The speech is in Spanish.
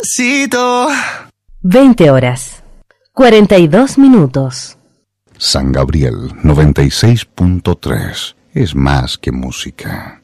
Despacito. 20 horas, 42 minutos. San Gabriel 96.3 es más que música.